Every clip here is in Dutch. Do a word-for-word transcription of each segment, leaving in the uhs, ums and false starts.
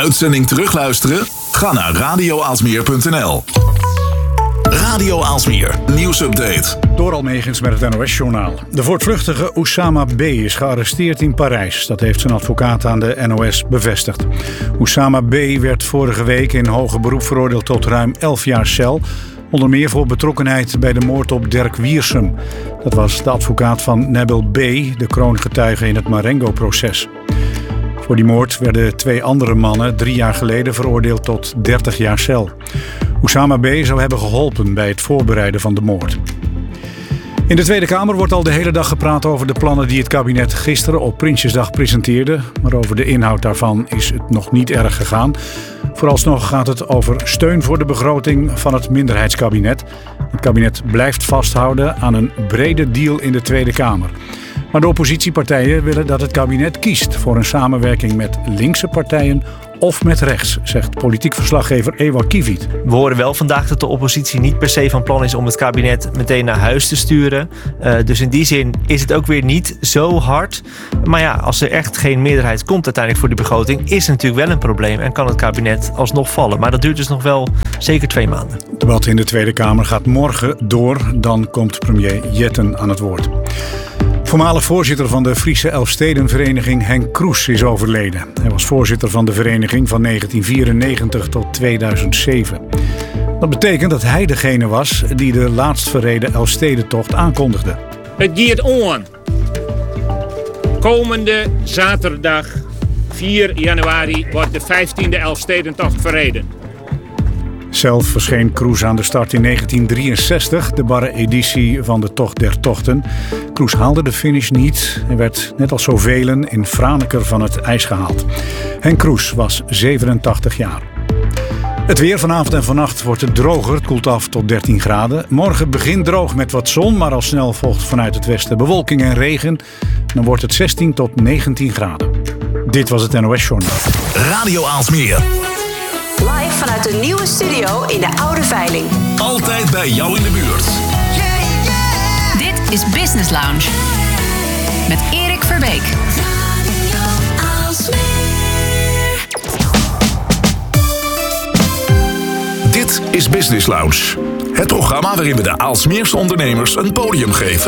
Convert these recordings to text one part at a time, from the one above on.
uitzending terugluisteren? Ga naar radio aalsmeer punt n l. Radio Aalsmeer, nieuwsupdate. Door Almegens met het N O S-journaal. De voortvluchtige Oussama B. is gearresteerd in Parijs. Dat heeft zijn advocaat aan de N O S bevestigd. Oussama B. werd vorige week in hoger beroep veroordeeld tot ruim elf jaar cel. Onder meer voor betrokkenheid bij de moord op Dirk Wiersum. Dat was de advocaat van Nabil B., de kroongetuige in het Marengo-proces. Voor die moord werden twee andere mannen drie jaar geleden veroordeeld tot dertig jaar cel. Oussama B. zou hebben geholpen bij het voorbereiden van de moord. In de Tweede Kamer wordt al de hele dag gepraat over de plannen die het kabinet gisteren op Prinsjesdag presenteerde. Maar over de inhoud daarvan is het nog niet erg gegaan. Vooralsnog gaat het over steun voor de begroting van het minderheidskabinet. Het kabinet blijft vasthouden aan een brede deal in de Tweede Kamer. Maar de oppositiepartijen willen dat het kabinet kiest voor een samenwerking met linkse partijen of met rechts, zegt politiek verslaggever Ewa Kiewiet. We horen wel vandaag dat de oppositie niet per se van plan is om het kabinet meteen naar huis te sturen. Uh, dus in die zin is het ook weer niet zo hard. Maar ja, als er echt geen meerderheid komt uiteindelijk voor de begroting, is het natuurlijk wel een probleem en kan het kabinet alsnog vallen. Maar dat duurt dus nog wel zeker twee maanden. Het debat in de Tweede Kamer gaat morgen door. Dan komt premier Jetten aan het woord. Voormalig voorzitter van de Friese Elfstedenvereniging Henk Kroes is overleden. Hij was voorzitter van de vereniging van negentien vierennegentig tot tweeduizend zeven. Dat betekent dat hij degene was die de laatst verreden Elfstedentocht aankondigde. Het gaat on. Komende zaterdag vier januari wordt de vijftiende Elfstedentocht verreden. Zelf verscheen Kroes aan de start in negentien drieënzestig, de barre editie van de Tocht der Tochten. Kroes haalde de finish niet en werd, net als zoveel, in Franeker van het ijs gehaald. Henk Kroes was zevenentachtig jaar. Het weer vanavond en vannacht wordt het droger. Het koelt af tot dertien graden. Morgen begint droog met wat zon, maar al snel volgt vanuit het westen bewolking en regen. Dan wordt het zestien tot negentien graden. Dit was het N O S-journaal. Radio Aalsmeer. Live vanuit de nieuwe studio in de Oude Veiling. Altijd bij jou in de buurt. Yeah, yeah. Dit is Business Lounge. Met Erik Verbeek. Dit is Business Lounge. Het programma waarin we de Aalsmeerse ondernemers een podium geven.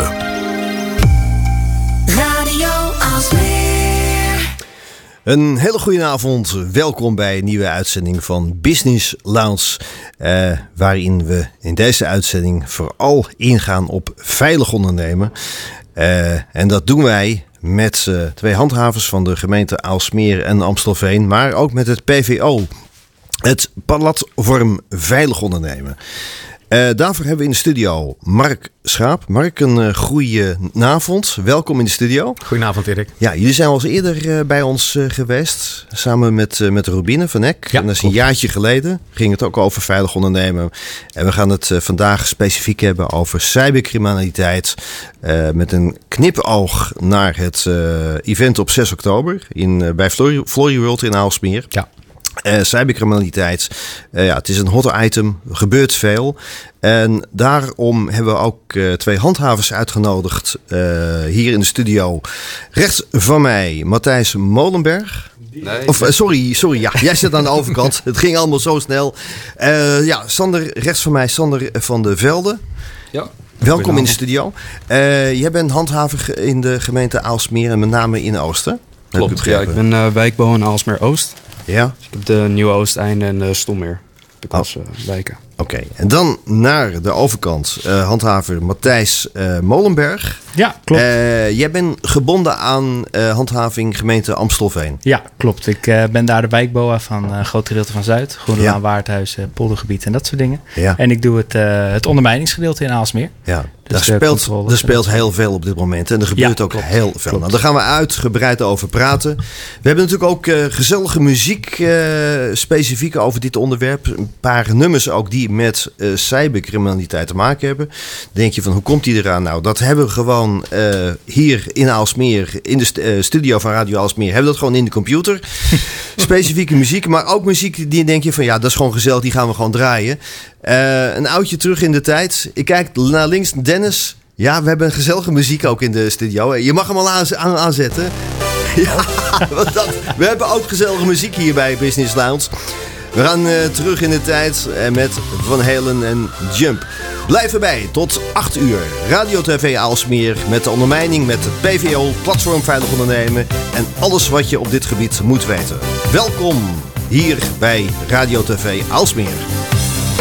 Radio Aalsmeer. Een hele goede avond. Welkom bij een nieuwe uitzending van Business Lounge. Uh, waarin we in deze uitzending vooral ingaan op veilig ondernemen. Uh, en dat doen wij met uh, twee handhavers van de gemeente Aalsmeer en Amstelveen. Maar ook met het P V O. Het platform Veilig Ondernemen. Uh, daarvoor hebben we in de studio Mark Schaap. Mark, een uh, goede avond. Welkom in de studio. Goedenavond, Erik. Ja, jullie zijn al eens eerder uh, bij ons uh, geweest. Samen met, uh, met Robine van Eck. Ja, en dat is een jaartje geleden. Ging het ook over veilig ondernemen. En we gaan het uh, vandaag specifiek hebben over cybercriminaliteit. Uh, met een knipoog naar het uh, event op zes oktober. In, uh, bij Flory, Flory World in Aalsmeer. Ja. Uh, cybercriminaliteit, uh, ja, het is een hot item, er gebeurt veel. En daarom hebben we ook uh, twee handhavers uitgenodigd uh, hier in de studio. Rechts van mij, Matthijs Molenberg. Nee, of uh, sorry, sorry, ja, jij zit aan de overkant. Het ging allemaal zo snel. Uh, ja, Sander, rechts van mij, Sander van de Velde. Ja. Welkom in de studio. Uh, jij bent handhaver in de gemeente Aalsmeer en met name in Oosten. Klopt, ja, ik ben uh, wijkbewoner in Aalsmeer Oost. Ja. Dus ik heb de Nieuwe Oosteinde en de Stommeer als uh, wijken. Oké, okay. En dan naar de overkant. Uh, handhaver Matthijs uh, Molenberg. Ja, klopt. Uh, jij bent gebonden aan uh, handhaving gemeente Amstelveen. Ja, klopt. Ik uh, ben daar de wijkboa van uh, een groot gedeelte van Zuid. Groenlaan, ja. Waardhuis, uh, poldergebied en dat soort dingen. Ja. En ik doe het, uh, het ondermijningsgedeelte in Aalsmeer. Ja. Dus daar speelt, er speelt heel veel op dit moment. En er gebeurt ja, ook klopt, heel veel. Nou, daar gaan we uitgebreid over praten. We hebben natuurlijk ook uh, gezellige muziek uh, specifiek over dit onderwerp. Een paar nummers ook die met uh, cybercriminaliteit te maken hebben. Denk je van, hoe komt die eraan? Nou, dat hebben we gewoon uh, hier in Aalsmeer, in de st- uh, studio van Radio Aalsmeer, hebben we dat gewoon in de computer. Specifieke muziek, maar ook muziek die denk je van, ja, dat is gewoon gezellig, die gaan we gewoon draaien. Uh, een oudje terug in de tijd. Ik kijk naar links, Dennis. Ja, we hebben een gezellige muziek ook in de studio. Je mag hem al aan, aan, aanzetten. Ja, want dat, we hebben ook gezellige muziek hier bij Business Lounge. We gaan uh, terug in de tijd uh, met Van Halen en Jump. Blijf erbij tot acht uur. Radio T V Aalsmeer met de ondermijning met het P V O, Platform Veilig Ondernemen en alles wat je op dit gebied moet weten. Welkom hier bij Radio T V Aalsmeer.